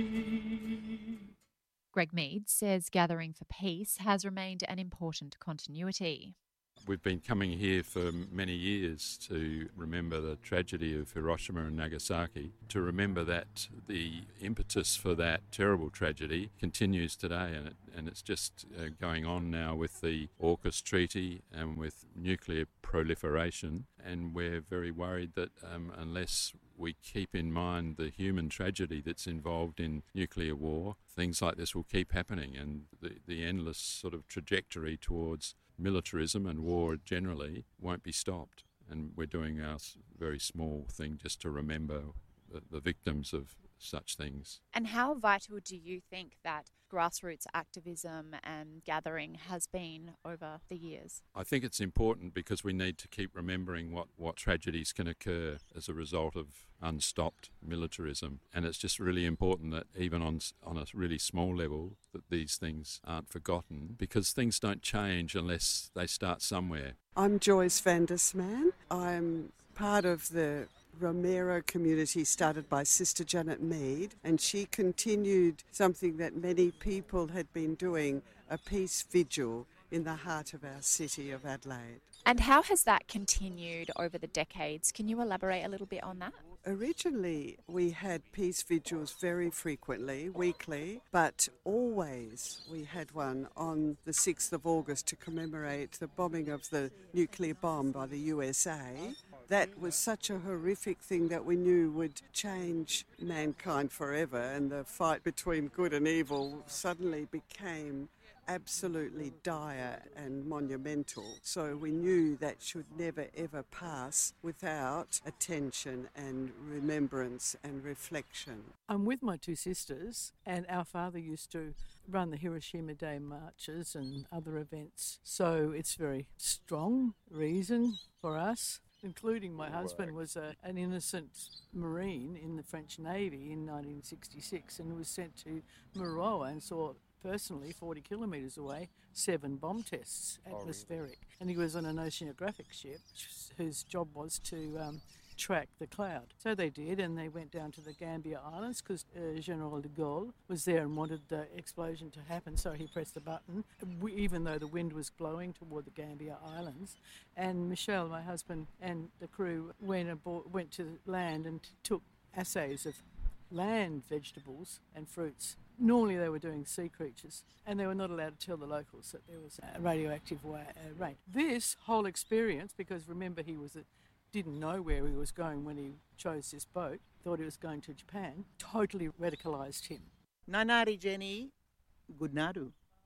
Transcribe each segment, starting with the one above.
Greg Mead says gathering for peace has remained an important continuity. We've been coming here for many years to remember the tragedy of Hiroshima and Nagasaki, to remember that the impetus for that terrible tragedy continues today, and it's just going on now with the AUKUS treaty and with nuclear proliferation, and we're very worried that unless we keep in mind the human tragedy that's involved in nuclear war, things like this will keep happening, and the endless sort of trajectory towards militarism and war generally won't be stopped. And we're doing our very small thing just to remember the victims of such things. And how vital do you think that grassroots activism and gathering has been over the years? I think it's important because we need to keep remembering what tragedies can occur as a result of unstopped militarism. And it's just really important that even on a really small level that these things aren't forgotten, because things don't change unless they start somewhere. I'm Joyce van der Sman. I'm part of the Romero community started by Sister Janet Mead, and she continued something that many people had been doing, a peace vigil in the heart of our city of Adelaide. And how has that continued over the decades? Can you elaborate a little bit on that? Originally, we had peace vigils very frequently, weekly, but always we had one on the 6th of August to commemorate the bombing of the nuclear bomb by the USA. That was such a horrific thing that we knew would change mankind forever, and the fight between good and evil suddenly became absolutely dire and monumental. So we knew that should never ever pass without attention and remembrance and reflection. I'm with my two sisters, and our father used to run the Hiroshima Day marches and other events. So it's very strong reason for us, including my husband was an innocent Marine in the French Navy in 1966 and was sent to Mururoa and saw personally 40 kilometres away 7 bomb tests, atmospheric. And he was on an oceanographic ship whose job was to track the cloud. So they did, and they went down to the Gambier Islands because General de Gaulle was there and wanted the explosion to happen, so he pressed the button, even though the wind was blowing toward the Gambier Islands. And Michelle, my husband, and the crew went to land and took assays of land vegetables and fruits. Normally they were doing sea creatures, and they were not allowed to tell the locals that there was a radioactive rain. This whole experience, because remember didn't know where he was going when he chose this boat, thought he was going to Japan, totally radicalised him. Nanari Jenny Gudnadu.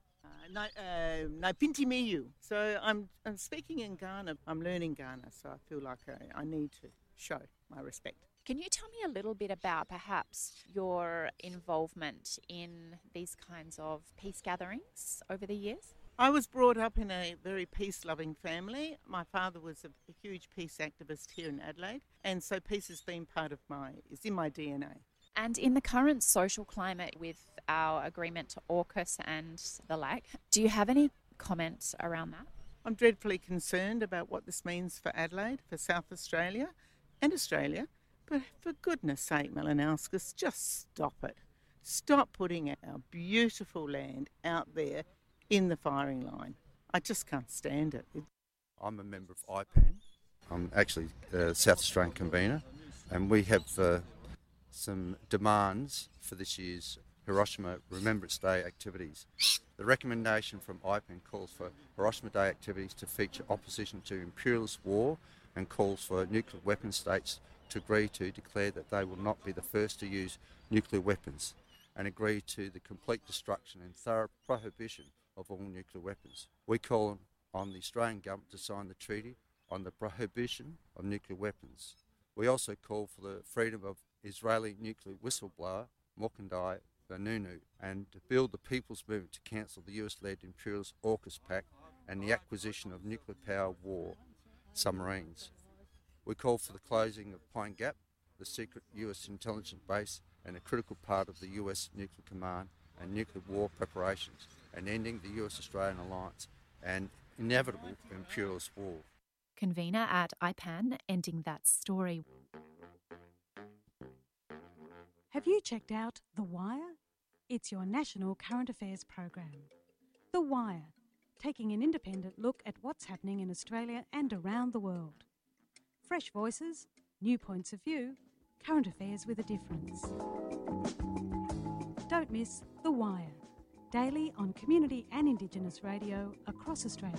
Napinti Miyu. So I'm speaking in Ghana. I'm learning Ghana, so I feel like I need to show my respect. Can you tell me a little bit about perhaps your involvement in these kinds of peace gatherings over the years? I was brought up in a very peace-loving family. My father was a huge peace activist here in Adelaide, and so peace has been it's in my DNA. And in the current social climate with our agreement to AUKUS and the like, do you have any comments around that? I'm dreadfully concerned about what this means for Adelaide, for South Australia and Australia. But for goodness sake, Malinauskas, just stop it. Stop putting our beautiful land out there in the firing line. I just can't stand it. I'm a member of IPAN. I'm actually South Australian convener, and we have some demands for this year's Hiroshima Remembrance Day activities. The recommendation from IPAN calls for Hiroshima Day activities to feature opposition to imperialist war and calls for nuclear weapon states to agree to declare that they will not be the first to use nuclear weapons and agree to the complete destruction and thorough prohibition of all nuclear weapons. We call on the Australian government to sign the treaty on the prohibition of nuclear weapons. We also call for the freedom of Israeli nuclear whistleblower Mordechai Vanunu and to build the people's movement to cancel the US-led imperialist AUKUS pact and the acquisition of nuclear-powered war submarines. We call for the closing of Pine Gap, the secret US intelligence base and a critical part of the US nuclear command and nuclear war preparations, and ending the US-Australian alliance and inevitable imperialist war. Convener at IPAN, ending that story. Have you checked out The Wire? It's your national current affairs program. The Wire, taking an independent look at what's happening in Australia and around the world. Fresh voices, new points of view, current affairs with a difference. Don't miss The Wire, daily on community and Indigenous radio across Australia.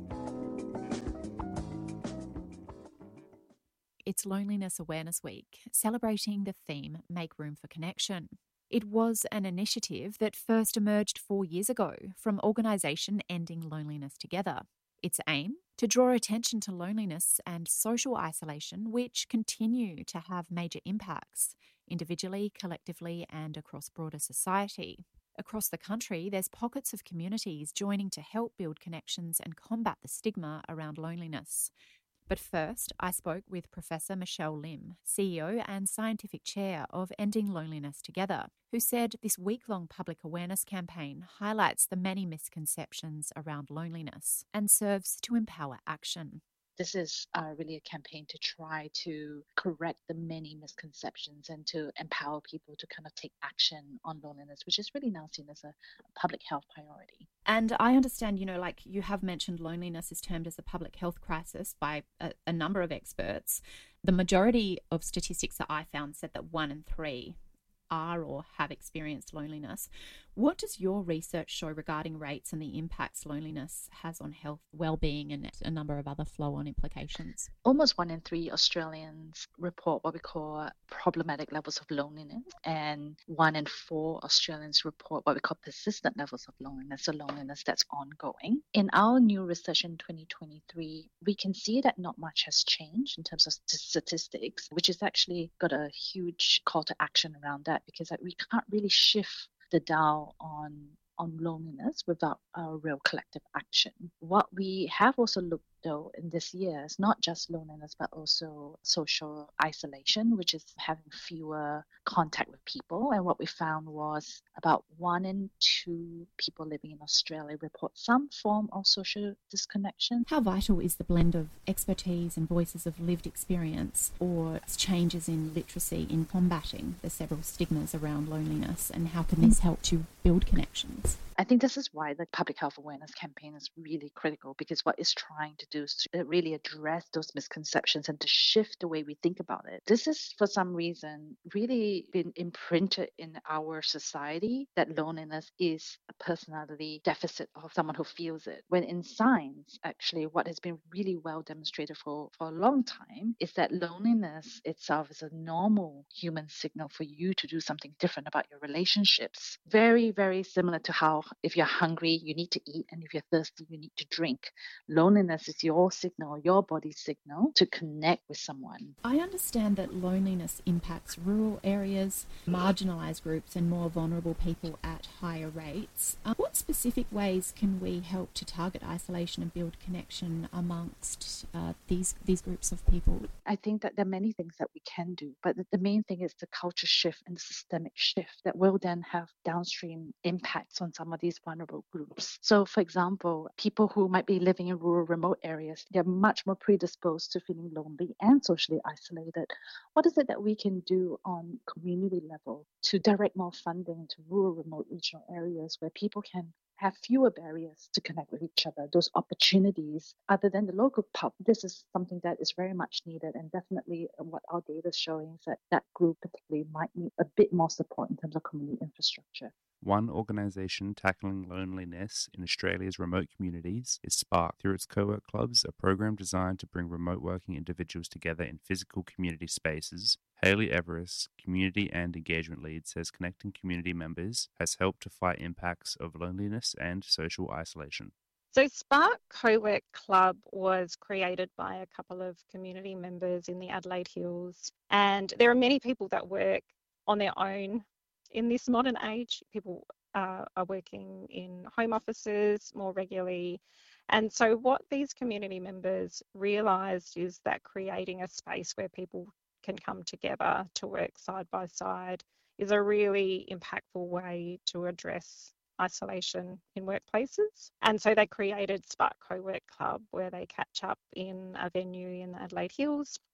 It's Loneliness Awareness Week, celebrating the theme Make Room for Connection. It was an initiative that first emerged 4 years ago from organisation Ending Loneliness Together. Its aim? To draw attention to loneliness and social isolation, which continue to have major impacts, individually, collectively, and across broader society. Across the country, there's pockets of communities joining to help build connections and combat the stigma around loneliness. But first, I spoke with Professor Michelle Lim, CEO and Scientific Chair of Ending Loneliness Together, who said this week-long public awareness campaign highlights the many misconceptions around loneliness and serves to empower action. This is really a campaign to try to correct the many misconceptions and to empower people to kind of take action on loneliness, which is really now seen as a public health priority. And I understand, like you have mentioned, loneliness is termed as a public health crisis by a number of experts. The majority of statistics that I found said that 1 in 3 are or have experienced loneliness. What does your research show regarding rates and the impacts loneliness has on health, well-being, and a number of other flow-on implications? Almost 1 in 3 Australians report what we call problematic levels of loneliness, and 1 in 4 Australians report what we call persistent levels of loneliness, so loneliness that's ongoing. In our new research in 2023, we can see that not much has changed in terms of statistics, which has actually got a huge call to action around that, because we can't really shift the dial on loneliness without a real collective action. What we have also looked though in this year is not just loneliness, but also social isolation, which is having fewer contact with people. And what we found was about 1 in 2 people living in Australia report some form of social disconnection. How vital is the blend of expertise and voices of lived experience, or changes in literacy in combating the several stigmas around loneliness, and how can this help to build connections? I think this is why the public health awareness campaign is really critical, because what it's trying to do is to really address those misconceptions and to shift the way we think about it. This is, for some reason, really been imprinted in our society that loneliness is a personality deficit of someone who feels it. When in science, actually, what has been really well demonstrated for a long time is that loneliness itself is a normal human signal for you to do something different about your relationships. Very, very similar to how if you're hungry, you need to eat, and if you're thirsty, you need to drink. Loneliness is your signal, your body's signal to connect with someone. I understand that loneliness impacts rural areas, marginalised groups, and more vulnerable people at higher rates. What specific ways can we help to target isolation and build connection amongst these groups of people? I think that there are many things that we can do, but the main thing is the culture shift and the systemic shift that will then have downstream impacts on some of these vulnerable groups. So, for example, people who might be living in rural, remote areas, they're much more predisposed to feeling lonely and socially isolated. What is it that we can do on community level to direct more funding to rural, remote, regional areas where people can have fewer barriers to connect with each other, those opportunities other than the local pub? This is something that is very much needed, and definitely what our data is showing is that that group particularly might need a bit more support in terms of community infrastructure. One organisation tackling loneliness in Australia's remote communities is Spark. Through its co-work clubs, a program designed to bring remote working individuals together in physical community spaces. Hayley Everest, Community and Engagement Lead, says connecting community members has helped to fight impacts of loneliness and social isolation. So Spark Co-work Club was created by a couple of community members in the Adelaide Hills, and there are many people that work on their own in this modern age. People are working in home offices more regularly. And so what these community members realised is that creating a space where people can come together to work side by side is a really impactful way to address isolation in workplaces. And so they created Spark Co-work Club, where they catch up in a venue in the Adelaide Hills.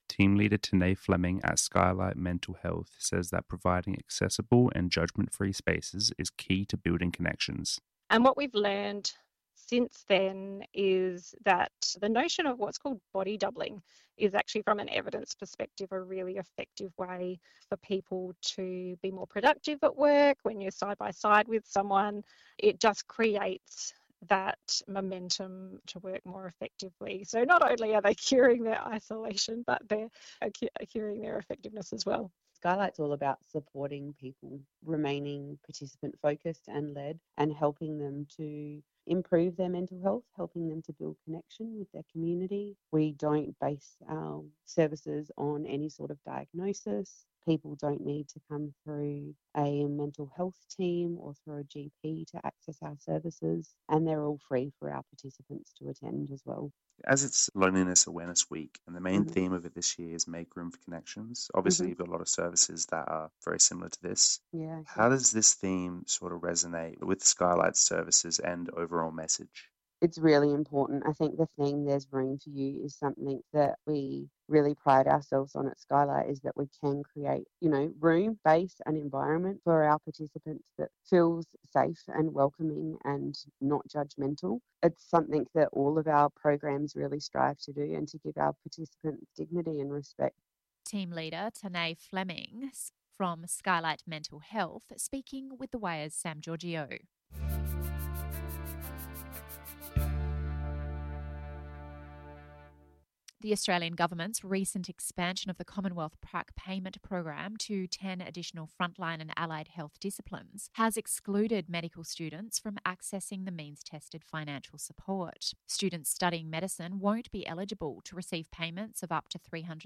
Team leader Tanae Fleming at Skylight Mental Health says that providing accessible and judgment-free spaces is key to building connections. And what we've learned since then is that the notion of what's called body doubling is actually, from an evidence perspective, a really effective way for people to be more productive at work. When you're side by side with someone, it just creates that momentum to work more effectively. So not only are they curing their isolation, but they're curing their effectiveness as well. Skylight's all about supporting people remaining participant focused and led, and helping them to improve their mental health, helping them to build connection with their community. We don't base our services on any sort of diagnosis. People don't need to come through a mental health team or through a GP to access our services, and they're all free for our participants to attend as well. As it's Loneliness Awareness Week, and the main theme of it this year is Make Room for Connections. Obviously, you've got a lot of services that are very similar to this. Yeah. How does this theme sort of resonate with Skylight's services and overall message? It's really important. I think the theme "There's Room for You" is something that we really pride ourselves on at Skylight, is that we can create, room, space and environment for our participants that feels safe and welcoming and not judgmental. It's something that all of our programs really strive to do, and to give our participants dignity and respect. Team leader Tanae Fleming from Skylight Mental Health speaking with The Wire's Sam Giorgio. The Australian government's recent expansion of the Commonwealth Prac Payment Program to 10 additional frontline and allied health disciplines has excluded medical students from accessing the means-tested financial support. Students studying medicine won't be eligible to receive payments of up to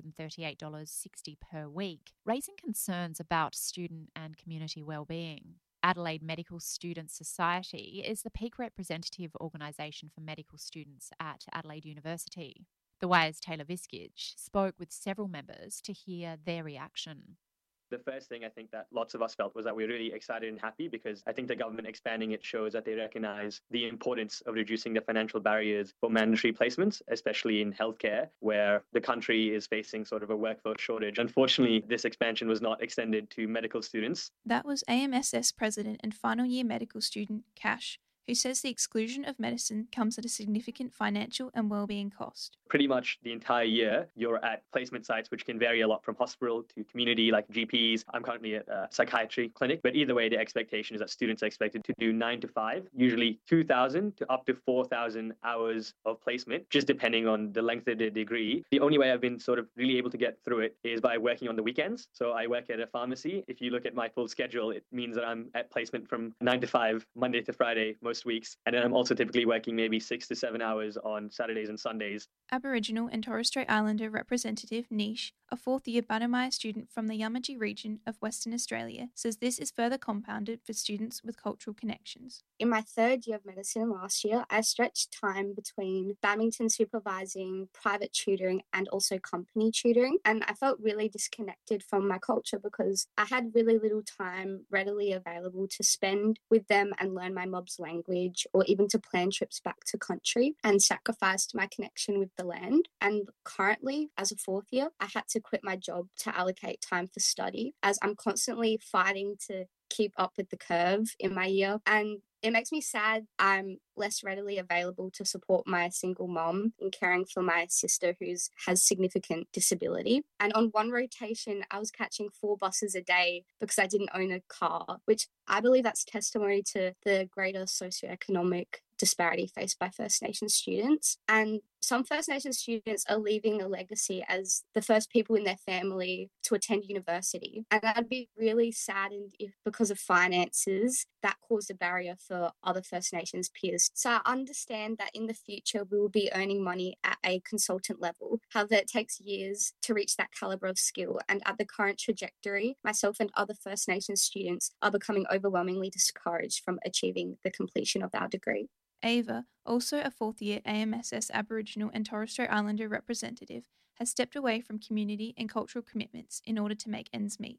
$338.60 per week, raising concerns about student and community wellbeing. Adelaide Medical Students Society is the peak representative organisation for medical students at Adelaide University. The Wire's Taylor Viskage spoke with several members to hear their reaction. The first thing I think that lots of us felt was that we were really excited and happy, because I think the government expanding it shows that they recognise the importance of reducing the financial barriers for mandatory placements, especially in healthcare, where the country is facing sort of a workforce shortage. Unfortunately, this expansion was not extended to medical students. That was AMSS President and final year medical student Cash, who says the exclusion of medicine comes at a significant financial and wellbeing cost. Pretty much the entire year, you're at placement sites, which can vary a lot from hospital to community, like GPs. I'm currently at a psychiatry clinic, but either way, the expectation is that students are expected to do 9 to 5, usually 2,000 to up to 4,000 hours of placement, just depending on the length of the degree. The only way I've been sort of really able to get through it is by working on the weekends. So I work at a pharmacy. If you look at my full schedule, it means that I'm at placement from 9 to 5, Monday to Friday, most weeks. And then I'm also typically working maybe 6 to 7 hours on Saturdays and Sundays. Aboriginal and Torres Strait Islander representative Nish, a fourth-year Bannermire student from the Yamatji region of Western Australia, says this is further compounded for students with cultural connections. In my third year of medicine last year, I stretched time between badminton supervising, private tutoring, and also company tutoring. And I felt really disconnected from my culture because I had really little time readily available to spend with them and learn my mob's language, or even to plan trips back to country, and sacrificed my connection with the land. And currently, as a fourth year, I had to quit my job to allocate time for study, as I'm constantly fighting to keep up with the curve in my year. And it makes me sad I'm less readily available to support my single mom in caring for my sister who has significant disability. And on one rotation, I was catching 4 buses a day because I didn't own a car, which I believe that's testimony to the greater socioeconomic disparity faced by First Nations students. And some First Nations students are leaving a legacy as the first people in their family to attend university. And I'd be really saddened if, because of finances, that caused a barrier for other First Nations peers. So I understand that in the future we will be earning money at a consultant level. However, it takes years to reach that calibre of skill. And at the current trajectory, myself and other First Nations students are becoming overwhelmingly discouraged from achieving the completion of our degree. Ava, also a fourth-year AMSS Aboriginal and Torres Strait Islander representative, has stepped away from community and cultural commitments in order to make ends meet.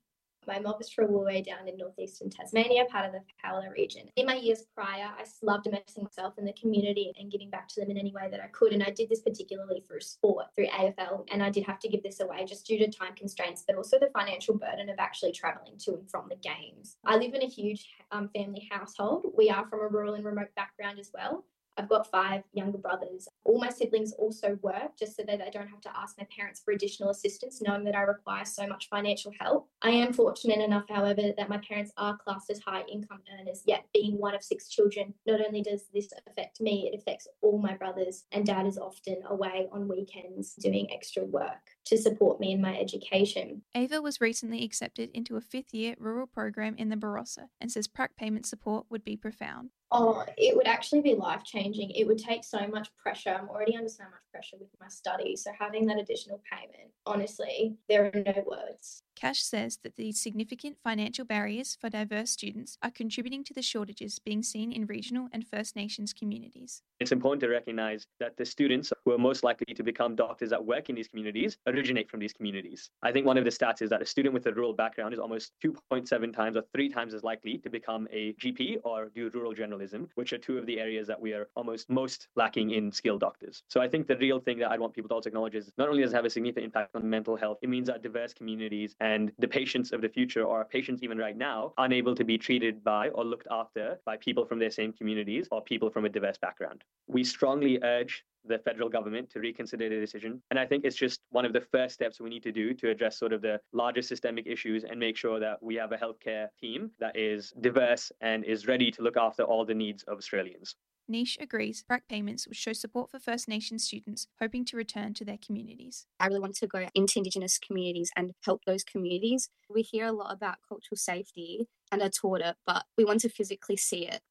My mob is from all the way down in northeastern Tasmania, part of the Howler region. In my years prior, I loved immersing myself in the community and giving back to them in any way that I could. And I did this particularly through sport, through AFL. And I did have to give this away just due to time constraints, but also the financial burden of actually travelling to and from the games. I live in a huge family household. We are from a rural and remote background as well. I've got 5 younger brothers. All my siblings also work just so that I don't have to ask my parents for additional assistance, knowing that I require so much financial help. I am fortunate enough, however, that my parents are classed as high income earners, yet being one of 6 children, not only does this affect me, it affects all my brothers, and Dad is often away on weekends doing extra work to support me in my education. Ava was recently accepted into a 5th-year rural program in the Barossa and says prac payment support would be profound. Oh, it would actually be life-changing. It would take so much pressure. I'm already under so much pressure with my studies. So having that additional payment, honestly, there are no words. Cash says that these significant financial barriers for diverse students are contributing to the shortages being seen in regional and First Nations communities. It's important to recognise that the students who are most likely to become doctors that work in these communities originate from these communities. I think one of the stats is that a student with a rural background is almost 2.7 times or 3 times as likely to become a GP or do rural generalism, which are 2 of the areas that we are almost most lacking in skilled doctors. So I think the real thing that I want people to also acknowledge is not only does it have a significant impact on mental health, it means that diverse communities and the patients of the future, or patients even right now, unable to be treated by or looked after by people from their same communities or people from a diverse background. We strongly urge the federal government to reconsider the decision. And I think it's just one of the first steps we need to do to address sort of the larger systemic issues and make sure that we have a healthcare team that is diverse and is ready to look after all the needs of Australians. Nish agrees prac payments would show support for First Nations students hoping to return to their communities. I really want to go into Indigenous communities and help those communities. We hear a lot about cultural safety and are taught it, but we want to physically see it.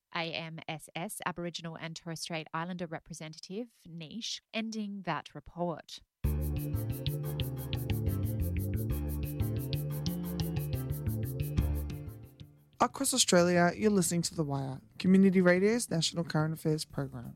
AMSS, Aboriginal and Torres Strait Islander representative Nish, ending that report. Across Australia, you're listening to The Wire, Community Radio's national current affairs program.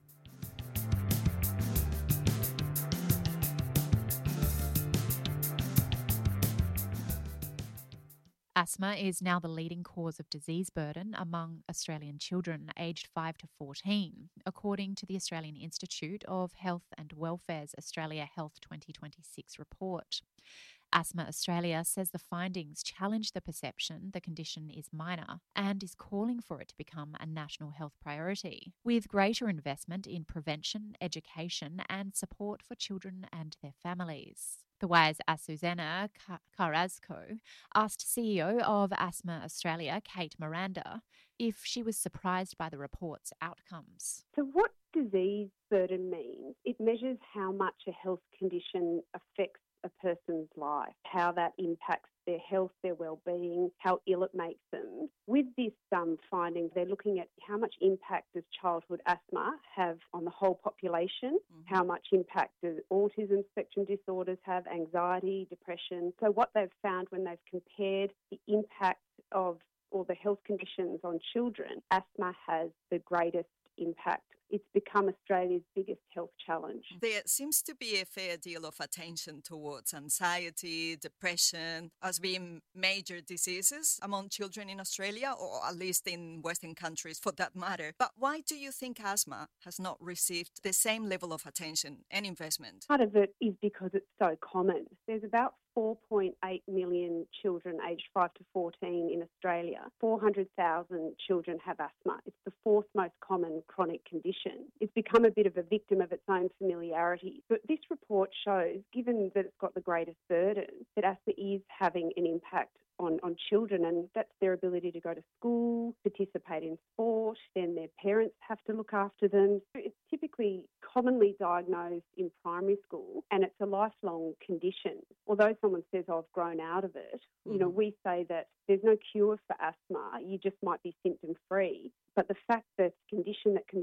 Asthma is now the leading cause of disease burden among Australian children aged 5 to 14, according to the Australian Institute of Health and Welfare's Australia Health 2026 report. Asthma Australia says the findings challenge the perception the condition is minor and is calling for it to become a national health priority, with greater investment in prevention, education and support for children and their families. The Wire's Asusana Carrasco asked CEO of Asthma Australia, Kate Miranda, if she was surprised by the report's outcomes. So what disease burden means, it measures how much a health condition affects a person's life, how that impacts their health, their well-being, how ill it makes them. With this finding, they're looking at how much impact does childhood asthma have on the whole population, how much impact do autism spectrum disorders have, anxiety, depression. So what they've found when they've compared the impact of all the health conditions on children, asthma has the greatest impact. It's become Australia's biggest health challenge. There seems to be a fair deal of attention towards anxiety, depression as being major diseases among children in Australia, or at least in Western countries for that matter. But why do you think asthma has not received the same level of attention and investment? Part of it is because it's so common. There's about 4.8 million children aged 5 to 14 in Australia. 400,000 children have asthma. It's the 4th most common chronic condition. It's become a bit of a victim of its own familiarity. But this report shows, given that it's got the greatest burden, that asthma is having an impact on children, and that's their ability to go to school, participate in sport, then their parents have to look after them. It's typically commonly diagnosed in primary school, and it's a lifelong condition. Although someone says, oh, I've grown out of it, we say that there's no cure for asthma, you just might be symptom-free. But the fact that it's a condition that can be brought on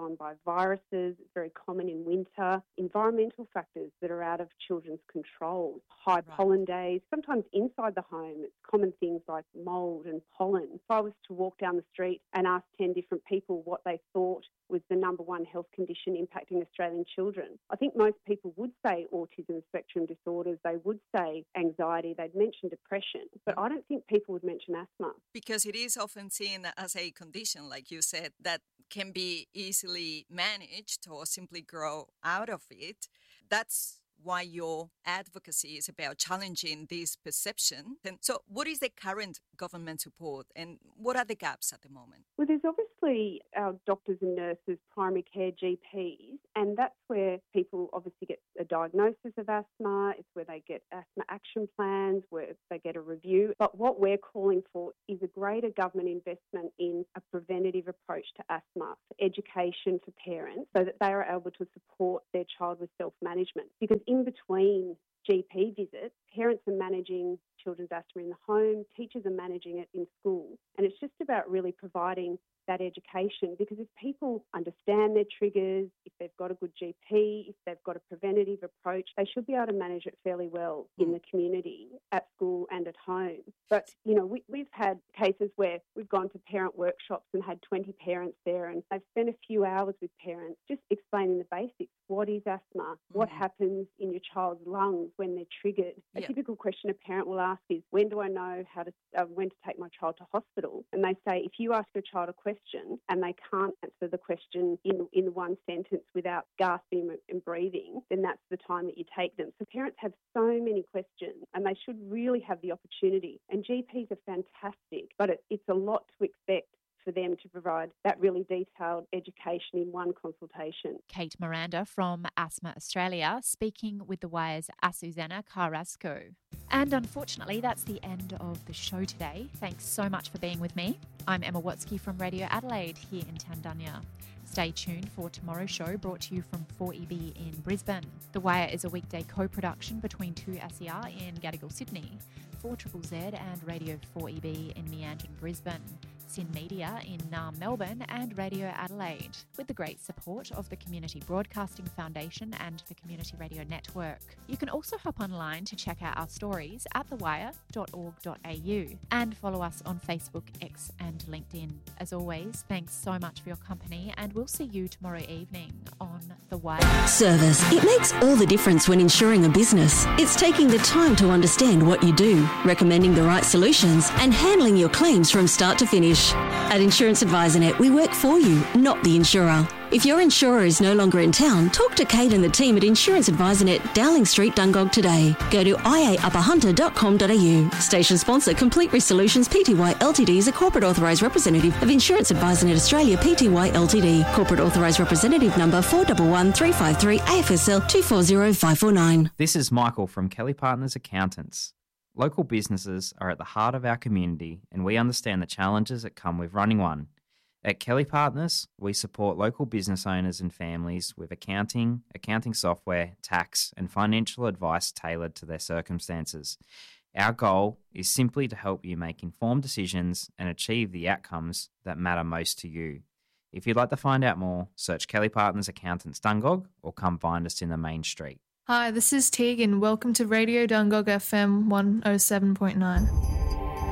on by viruses. It's very common in winter. Environmental factors that are out of children's control. High pollen days. Sometimes inside the home, it's common things like mould and pollen. If I was to walk down the street and ask 10 different people what they thought was the number one health condition impacting Australian children, I think most people would say autism spectrum disorders, they would say anxiety, they'd mention depression, but I don't think people would mention asthma. Because it is often seen as a condition, like you said, that can be easily managed or simply grow out of it. That's why your advocacy is about challenging this perception. And so what is the current government support and what are the gaps at the moment? Well, there's obviously our doctors and nurses, primary care GPs, and that's where people obviously get a diagnosis of asthma. It's where they get asthma action plans, where they get a review. But what we're calling for is a greater government investment in a preventative approach to asthma, for education for parents, so that they are able to support their child with self-management. Because in between GP visits, parents are managing children's asthma in the home, teachers are managing it in school. And it's just about really providing that education, because if people understand their triggers, if they've got a good GP, if they've got a preventative approach, they should be able to manage it fairly well in the community, at school and at home. But, you know, we've had cases where we've gone to parent workshops and had 20 parents there, and they've spent a few hours with parents just explaining the basics. What is asthma? What happens in your child's lungs when they're triggered? A typical question a parent will ask is, when do I know when to take my child to hospital? And they say, if you ask your child a question and they can't answer the question in one sentence without gasping and breathing, then that's the time that you take them. So parents have so many questions and they should really have the opportunity. And GPs are fantastic, but it's a lot to expect for them to provide that really detailed education in one consultation. Kate Miranda from Asthma Australia speaking with The Wire's Azucena Carrasco. And unfortunately, that's the end of the show today. Thanks so much for being with me. I'm Emma Watsky from Radio Adelaide here in Tandunya. Stay tuned for tomorrow's show, brought to you from 4EB in Brisbane. The Wire is a weekday co-production between 2SER in Gadigal, Sydney, 4ZZZ and Radio 4EB in Meanjin, Brisbane, Sin Media in Naarm, Melbourne and Radio Adelaide, with the great support of the Community Broadcasting Foundation and the Community Radio Network. You can also hop online to check out our stories at thewire.org.au and follow us on Facebook, X and LinkedIn. As always, thanks so much for your company and we'll see you tomorrow evening on The Wire. Service. It makes all the difference when insuring a business. It's taking the time to understand what you do, recommending the right solutions and handling your claims from start to finish. At Insurance Advisor Net, we work for you, not the insurer. If your insurer is no longer in town, talk to Kate and the team at Insurance Advisor Net, Dowling Street, Dungog today. Go to iaupperhunter.com.au. Station sponsor Complete Risk Solutions Pty Ltd is a corporate authorised representative of Insurance Advisor Net Australia Pty Ltd. Corporate authorised representative number 411353 AFSL 240549. This is Michael from Kelly Partners Accountants. Local businesses are at the heart of our community and we understand the challenges that come with running one. At Kelly Partners, we support local business owners and families with accounting software, tax and financial advice tailored to their circumstances. Our goal is simply to help you make informed decisions and achieve the outcomes that matter most to you. If you'd like to find out more, search Kelly Partners Accountants Dungog or come find us in the main street. Hi, this is Tegan. Welcome to Radio Dungog FM 107.9.